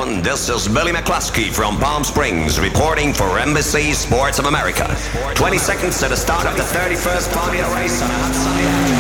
gentlemen, this is Billy McCluskey from Palm Springs reporting for NBC Sports of America. 20 seconds to the start of the 31st Formula race on a hot sunny afternoon.